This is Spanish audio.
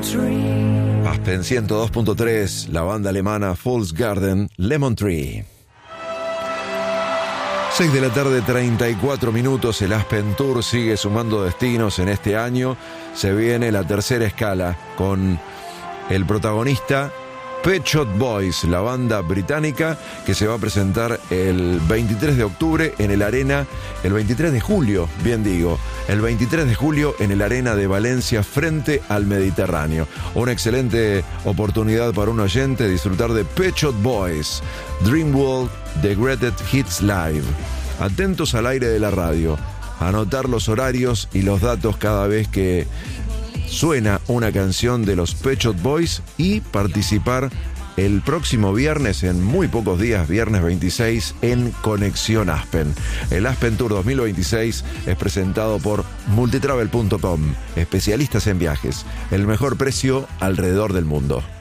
Aspen 102.3, la banda alemana Fool's Garden, Lemon Tree. 6 de la tarde, 34 minutos. El Aspen Tour sigue sumando destinos en este año. Se viene la tercera escala con el protagonista Pet Shop Boys, la banda británica que se va a presentar el 23 de octubre en el Arena, el 23 de julio, bien digo, el 23 de julio en el Arena de Valencia frente al Mediterráneo. Una excelente oportunidad para un oyente disfrutar de Pet Shop Boys, Dream World, The Greatest Hits Live. Atentos al aire de la radio, anotar los horarios y los datos cada vez que suena una canción de los Pet Shop Boys y participar el próximo viernes, en muy pocos días, viernes 26, en Conexión Aspen. El Aspen Tour 2026 es presentado por multitravel.com, especialistas en viajes, el mejor precio alrededor del mundo.